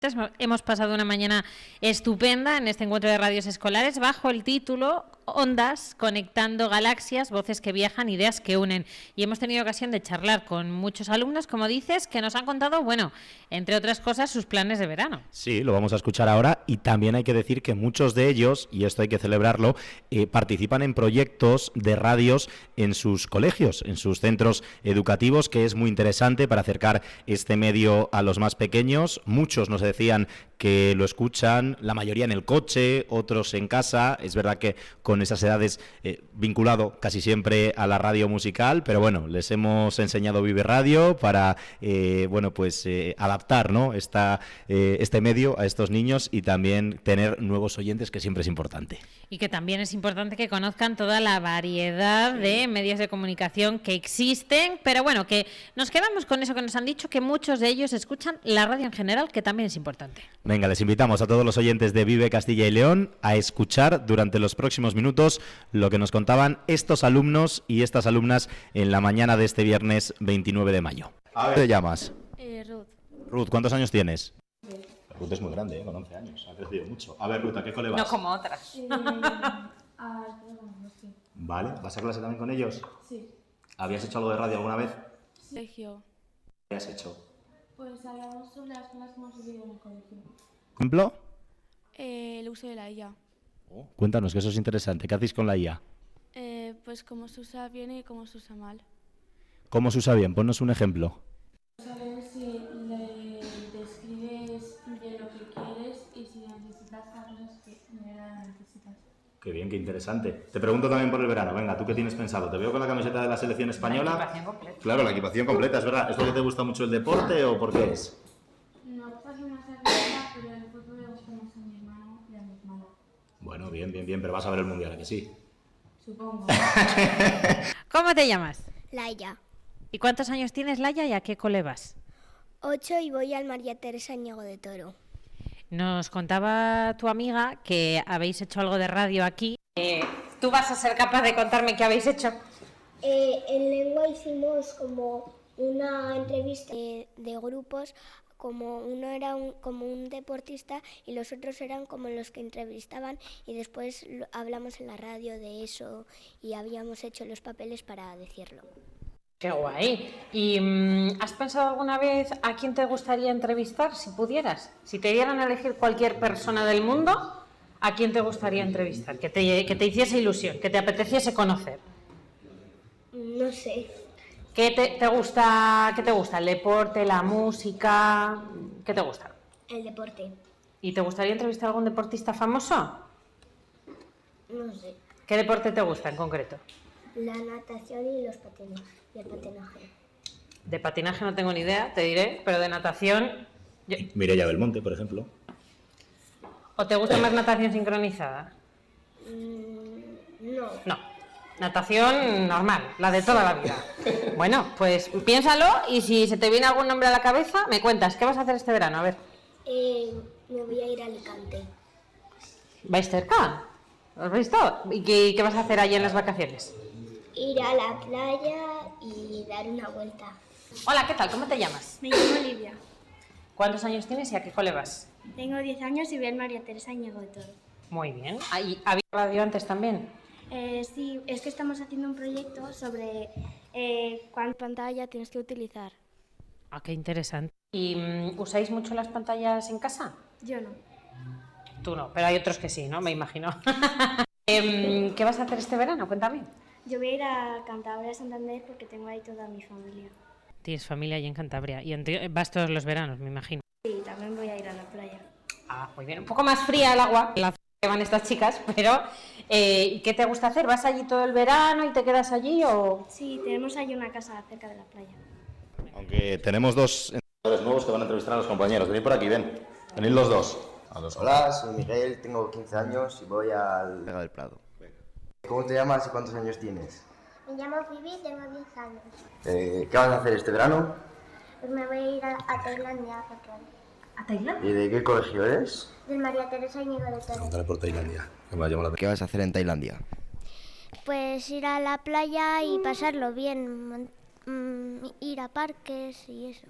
Hemos pasado una mañana estupenda en este encuentro de radios escolares bajo el título Ondas, conectando galaxias, voces que viajan, ideas que unen. Y hemos tenido ocasión de charlar con muchos alumnos, como dices, que nos han contado, bueno, entre otras cosas, sus planes de verano. Sí, lo vamos a escuchar ahora y también hay que decir que muchos de ellos, y esto hay que celebrarlo, participan en proyectos de radios en sus colegios, en sus centros educativos, que es muy interesante para acercar este medio a los más pequeños. Muchos nos decían que lo escuchan, la mayoría en el coche, otros en casa. Es verdad que con esas edades vinculado casi siempre a la radio musical, pero bueno, les hemos enseñado Vive Radio para adaptar, ¿no?, este medio a estos niños y también tener nuevos oyentes, que siempre es importante. Y que también es importante que conozcan toda la variedad de medios de comunicación que existen, pero bueno, que nos quedamos con eso que nos han dicho, que muchos de ellos escuchan la radio en general, que también es importante. Venga, les invitamos a todos los oyentes de Vive Castilla y León a escuchar durante los próximos minutos lo que nos contaban estos alumnos y estas alumnas en la mañana de este viernes 29 de mayo. ¿Cómo te llamas? Ruth. Ruth, ¿cuántos años tienes? Ruth es muy grande, con 11 años, ha crecido mucho. A ver, Ruth, ¿a qué cole vas? No como otras. Vale, ¿vas a clase también con ellos? Sí. ¿Habías hecho algo de radio alguna vez? Sergio. ¿Qué has hecho? Pues hablamos sobre las cosas que hemos vivido en el colegio. ¿Ejemplo? El uso de la IA. Cuéntanos, que eso es interesante. ¿Qué hacéis con la IA? Pues cómo se usa bien y cómo se usa mal. ¿Cómo se usa bien? Ponnos un ejemplo. Saber si le describes bien lo que quieres y si necesitas cosas que no necesitas. Qué bien, qué interesante. Te pregunto también por el verano. Venga, ¿tú qué tienes pensado? Te veo con la camiseta de la selección española. La equipación completa. Claro, la equipación completa, es verdad. ¿Es porque te gusta mucho el deporte o por qué es? No gusta gimnasia rítmica, pero el fútbol le gusta más a mi hermano y a mi hermana. Bueno, bien, pero vas a ver el mundial, ¿a que sí? Supongo. ¿Cómo te llamas? Laia. ¿Y cuántos años tienes, Laia, y a qué cole vas? 8 y voy al María Teresa Ñego de Toro. Nos contaba tu amiga que habéis hecho algo de radio aquí. ¿Tú vas a ser capaz de contarme qué habéis hecho? En lengua hicimos como una entrevista de grupos, como uno era como un deportista y los otros eran como los que entrevistaban, y después hablamos en la radio de eso y habíamos hecho los papeles para decirlo. ¡Qué guay! ¿Y has pensado alguna vez a quién te gustaría entrevistar, si pudieras? Si te dieran a elegir cualquier persona del mundo, ¿a quién te gustaría entrevistar? Que te hiciese ilusión, que te apeteciese conocer. No sé. ¿Qué te gusta? ¿Qué te gusta? ¿El deporte, la música? ¿Qué te gusta? El deporte. ¿Y te gustaría entrevistar a algún deportista famoso? No sé. ¿Qué deporte te gusta en concreto? La natación y los patines. Y el patinaje. De patinaje no tengo ni idea, te diré, pero de natación... Mireia Belmonte, por ejemplo. ¿O te gusta más natación sincronizada? No. No, natación normal, la de toda la vida. Bueno, pues piénsalo y si se te viene algún nombre a la cabeza, me cuentas. ¿Qué vas a hacer este verano? A ver. Me voy a ir a Alicante. ¿Vais cerca? ¿Lo has visto? ¿Y qué vas a hacer allí en las vacaciones? Ir a la playa y dar una vuelta. Hola, ¿qué tal? ¿Cómo te llamas? Me llamo Olivia. ¿Cuántos años tienes y a qué cole vas? Tengo 10 años y voy al María Teresa Ñego de Toro. Muy bien. ¿Había radio antes también? Sí, es que estamos haciendo un proyecto sobre cuánta pantalla tienes que utilizar. Ah, qué interesante. ¿Y usáis mucho las pantallas en casa? Yo no. Tú no, pero hay otros que sí, ¿no? Me imagino. ¿Qué vas a hacer este verano? Cuéntame. Yo voy a ir a Cantabria, Santander, porque tengo ahí toda mi familia. Tienes familia allí en Cantabria y vas todos los veranos, me imagino. Sí, también voy a ir a la playa. Ah, muy bien. Un poco más fría el agua en la zona que van estas chicas, pero ¿qué te gusta hacer? ¿Vas allí todo el verano y te quedas allí o...? Sí, tenemos ahí una casa cerca de la playa. Aunque tenemos dos entrenadores nuevos que van a entrevistar a los compañeros. Venid por aquí, ven. Venid los dos. Hola, soy Miguel, tengo 15 años y voy al Vega del Prado. ¿Cómo te llamas y cuántos años tienes? Me llamo Vivi, tengo 10 años. ¿Qué vas a hacer este verano? Pues me voy a ir a Tailandia. ¿A Tailandia? ¿Y de qué colegio eres? Del María Teresa Ñego de Toro. Pregúntale por Tailandia, que me ha llamado la ¿Qué vas a hacer en Tailandia? Pues ir a la playa y pasarlo bien, ir a parques y eso.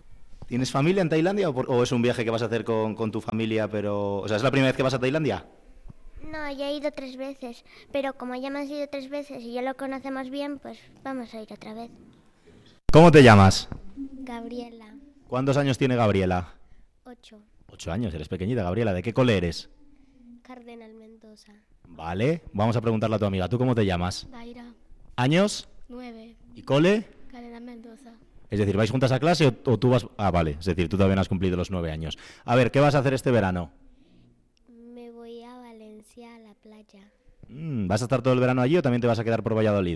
¿Tienes familia en Tailandia o es un viaje que vas a hacer con tu familia, pero... O sea, ¿es la primera vez que vas a Tailandia? No, ya he ido 3 veces, pero como ya hemos ido 3 veces y ya lo conocemos bien, pues vamos a ir otra vez. ¿Cómo te llamas? Gabriela, ¿Cuántos años tiene Gabriela? 8, 8 años, eres pequeñita, Gabriela. ¿De qué cole eres? Cardenal Mendoza. Vale, vamos a preguntarle a tu amiga. ¿Tú cómo te llamas? Daira, ¿Años? 9, ¿Y cole? Cardenal Mendoza. Es decir, ¿vais juntas a clase o tú vas...? Ah, vale, es decir, tú todavía no has cumplido los 9 años. A ver, ¿qué vas a hacer este verano? Me voy a Valencia a la playa. ¿Vas a estar todo el verano allí o también te vas a quedar por Valladolid?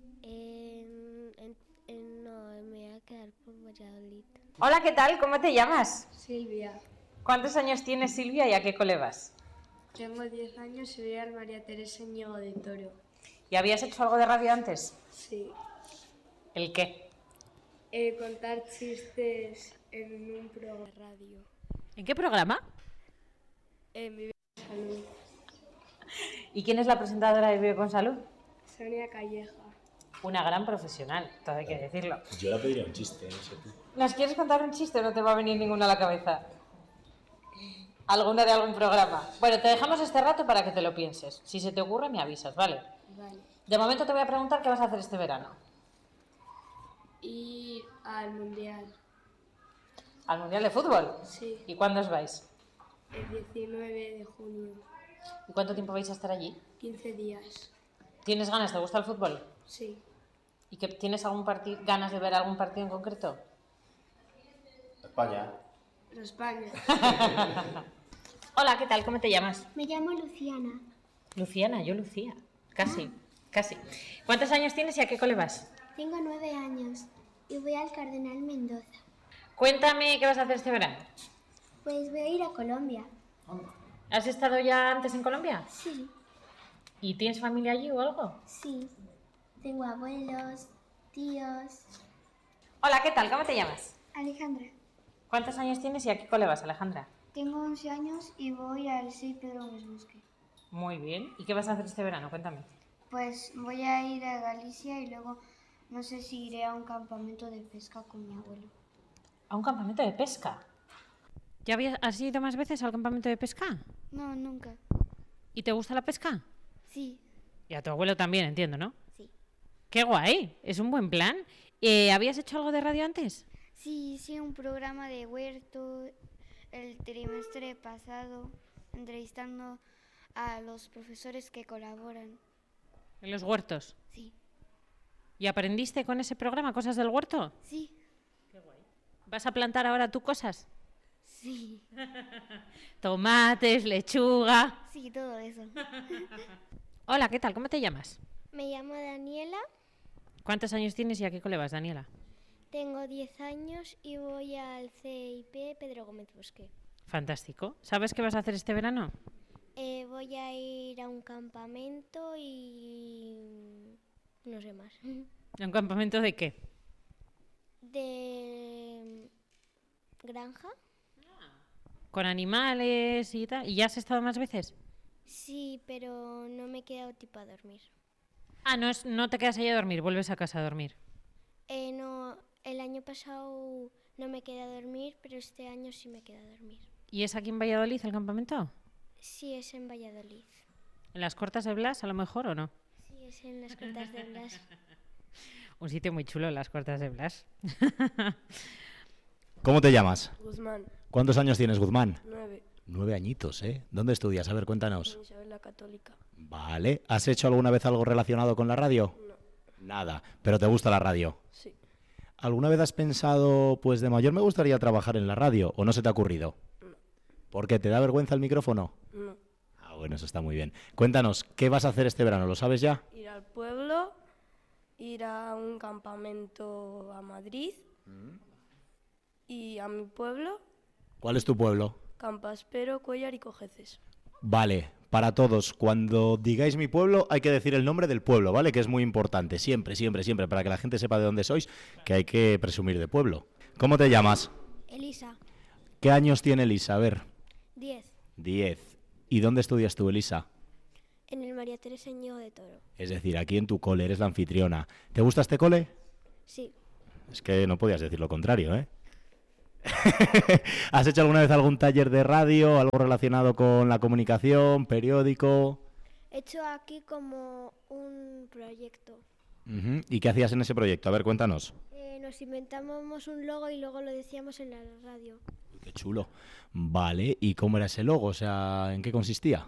No, me voy a quedar por Valladolid. Hola, ¿qué tal? ¿Cómo te llamas? Silvia, ¿Cuántos años tienes, Silvia, y a qué cole vas? tengo 10 años y voy al María Teresa Ñigo de Toro. ¿Y habías hecho algo de radio antes? Sí, ¿El qué? contar chistes en un programa de radio. ¿En qué programa? En Vive Salud. ¿Y quién es la presentadora de Vive con Salud? Sonia Calleja. Una gran profesional, todo hay que decirlo. Yo le pediría un chiste, no sé tú. ¿Nos quieres contar un chiste o no te va a venir ninguno a la cabeza? ¿Alguno de algún programa? Bueno, te dejamos este rato para que te lo pienses. Si se te ocurre, me avisas, ¿vale? Vale. De momento te voy a preguntar qué vas a hacer este verano. Ir al Mundial. ¿Al Mundial de Fútbol? Sí, ¿Y cuándo os vais? el 19 de junio. ¿Y cuánto tiempo vais a estar allí? 15 días. ¿Tienes ganas? ¿Te gusta el fútbol? Sí, ¿Y que tienes ganas de ver algún partido en concreto? España. la España. Hola, ¿qué tal? ¿Cómo te llamas? Me llamo Luciana. Luciana, yo Lucía. Casi, casi. ¿Cuántos años tienes y a qué cole vas? Tengo 9 años y voy al Cardenal Mendoza. Cuéntame qué vas a hacer este verano. Pues voy a ir a Colombia. ¿Has estado ya antes en Colombia? Sí, ¿Y tienes familia allí o algo? sí. Tengo abuelos, tíos. Hola, ¿qué tal? ¿Cómo te llamas? Alejandra. ¿Cuántos años tienes y a qué cole vas, Alejandra? Tengo 11 años y voy al Sey Pedro Gómez Bosque. Muy bien. ¿Y qué vas a hacer este verano? Cuéntame. Pues voy a ir a Galicia y luego no sé si iré a un campamento de pesca con mi abuelo. ¿A un campamento de pesca? ¿Has ido más veces al campamento de pesca? No, nunca. ¿Y te gusta la pesca? Sí, Y a tu abuelo también, entiendo, ¿no? Sí. ¡Qué guay! Es un buen plan. ¿Habías hecho algo de radio antes? sí, hice un programa de huerto el trimestre pasado, entrevistando a los profesores que colaboran. ¿En los huertos? Sí, ¿Y aprendiste con ese programa cosas del huerto? sí, ¿Vas a plantar ahora tú cosas? sí, Tomates, lechuga. sí, todo eso. Hola, ¿qué tal? ¿Cómo te llamas? Me llamo Daniela, ¿Cuántos años tienes y a qué cole vas, Daniela? tengo 10 años y voy al CIP Pedro Gómez Bosque. Fantástico. ¿Sabes qué vas a hacer este verano? Voy a ir a un campamento y no sé más. ¿A un campamento de qué? De granja. ¿Con animales y tal? ¿Y ya has estado más veces? Sí, pero no me he quedado tipo a dormir. Ah, no te quedas ahí a dormir, vuelves a casa a dormir. No, el año pasado no me quedé a dormir, pero este año sí me quedé a dormir. ¿Y es aquí en Valladolid el campamento? Sí, es en Valladolid. ¿En las Cortas de Blas a lo mejor o no? Sí, es en las Cortas de Blas. Un sitio muy chulo, las Cortas de Blas. ¿Cómo te llamas? Guzmán, ¿Cuántos años tienes, Guzmán? 9, 9 añitos, ¿eh? ¿Dónde estudias? A ver, cuéntanos. en Isabel la Católica. Vale. ¿Has hecho alguna vez algo relacionado con la radio? No, Nada. ¿Pero te gusta la radio? sí, ¿Alguna vez has pensado, pues de mayor me gustaría trabajar en la radio? ¿O no se te ha ocurrido? no, ¿Por qué? ¿Te da vergüenza el micrófono? no. Ah, bueno, eso está muy bien. Cuéntanos, ¿qué vas a hacer este verano? ¿Lo sabes ya? Ir al pueblo, ir a un campamento a Madrid y a mi pueblo, ¿Cuál es tu pueblo? Campaspero, Cuéllar y Cojeces. Vale, para todos, cuando digáis mi pueblo hay que decir el nombre del pueblo, ¿vale? Que es muy importante, siempre, siempre, siempre, para que la gente sepa de dónde sois, que hay que presumir de pueblo. ¿Cómo te llamas? Elisa, ¿Qué años tiene Elisa? A ver. 10, 10. ¿Y dónde estudias tú, Elisa? en el María Teresa Ñigo de Toro. Es decir, aquí en tu cole, eres la anfitriona. ¿Te gusta este cole? Sí, Es que no podías decir lo contrario, ¿eh? ¿Has hecho alguna vez algún taller de radio, algo relacionado con la comunicación, periódico? He hecho aquí como un proyecto. ¿Y qué hacías en ese proyecto? A ver, cuéntanos. Nos inventábamos un logo y luego lo decíamos en la radio. Uy, qué chulo. Vale, ¿y cómo era ese logo? O sea, ¿en qué consistía?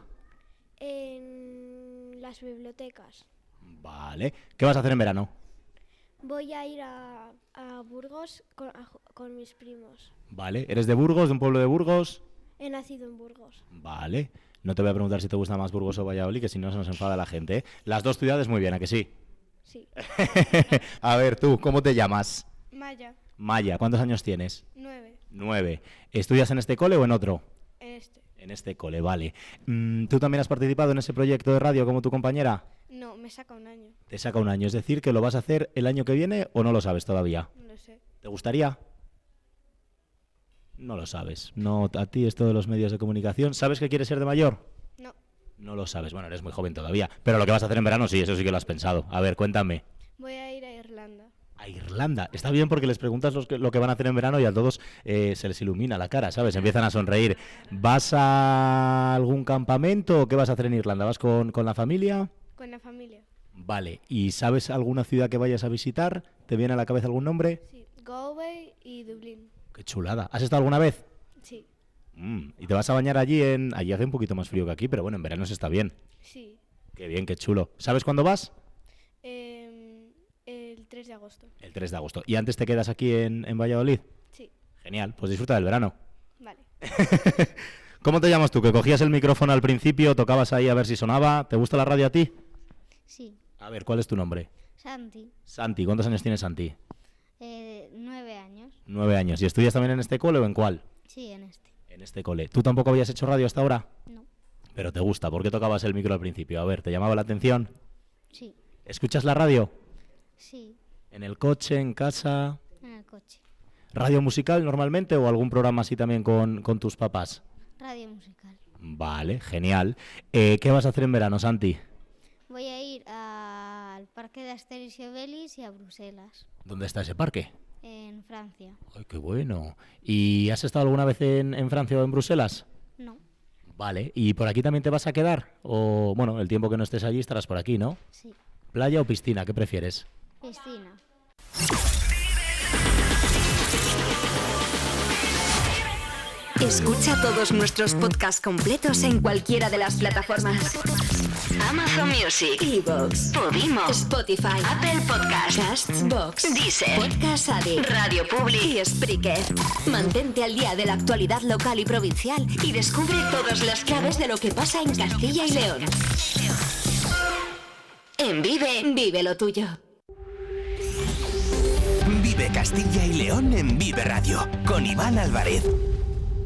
En las bibliotecas. Vale. ¿Qué vas a hacer en verano? Voy a ir a Burgos con mis primos. Vale. ¿Eres de Burgos, de un pueblo de Burgos? He nacido en Burgos. Vale. No te voy a preguntar si te gusta más Burgos o Valladolid, que si no se nos enfada la gente, ¿eh? Las dos ciudades muy bien, ¿a que sí? Sí. A ver, tú, ¿cómo te llamas? Maya, Maya, ¿cuántos años tienes? 9. 9. ¿Estudias en este cole o en otro? Este. En este cole, vale. ¿Tú también has participado en ese proyecto de radio como tu compañera? No, me saca un año. Te saca un año, es decir, que lo vas a hacer el año que viene o no lo sabes todavía. No lo sé. ¿Te gustaría? No lo sabes. No, a ti esto de los medios de comunicación. ¿Sabes que quieres ser de mayor? No. No lo sabes. Bueno, eres muy joven todavía. Pero lo que vas a hacer en verano sí, eso sí que lo has pensado. A ver, cuéntame. Voy a ir a Irlanda. A Irlanda. Está bien porque les preguntas lo que van a hacer en verano y a todos se les ilumina la cara, ¿sabes? Empiezan a sonreír. ¿Vas a algún campamento o qué vas a hacer en Irlanda? ¿Vas con la familia? Con la familia. Vale. ¿Y sabes alguna ciudad que vayas a visitar? ¿Te viene a la cabeza algún nombre? Sí. Galway y Dublín. Qué chulada. ¿Has estado alguna vez? Sí. ¿Y te vas a bañar allí allí hace un poquito más frío que aquí, pero bueno, en verano se está bien. Sí. Qué bien, qué chulo. ¿Sabes cuándo vas? El 3 de agosto. El 3 de agosto. ¿Y antes te quedas aquí en Valladolid? Sí. Genial, pues disfruta del verano. Vale. ¿Cómo te llamas tú? Que cogías el micrófono al principio, tocabas ahí a ver si sonaba. ¿Te gusta la radio a ti? Sí. A ver, ¿cuál es tu nombre? Santi. Santi, ¿cuántos años tienes, Santi? 9 años. 9 años. ¿Y estudias también en este cole o en cuál? Sí, en este. En este cole. ¿Tú tampoco habías hecho radio hasta ahora? No. Pero te gusta. ¿Por qué tocabas el micro al principio? A ver, ¿te llamaba la atención? Sí. ¿Escuchas la radio? Sí. ¿En el coche, en casa? En el coche. ¿Radio musical normalmente o algún programa así también con tus papás? Radio musical. Vale, genial. ¿Qué vas a hacer en verano, Santi? Voy a ir al parque de Asterix y Obelix y a Bruselas, ¿Dónde está ese parque? en Francia. ¡Ay, qué bueno! ¿Y has estado alguna vez en Francia o en Bruselas? No. Vale. ¿Y por aquí también te vas a quedar? O, bueno, el tiempo que no estés allí estarás por aquí, ¿no? Sí. ¿Playa o piscina? ¿Qué prefieres? Piscina. Escucha todos nuestros podcasts completos en cualquiera de las plataformas: Amazon Music, iVoox, Podimo, Spotify, Apple Podcasts, Castbox, Deezer, Podcast Addict, Radio Public y Spreaker. Mantente al día de la actualidad local y provincial y descubre todas las claves de lo que pasa en Castilla y León. En Vive, vive lo tuyo. Vive Castilla y León en Vive Radio con Iván Álvarez.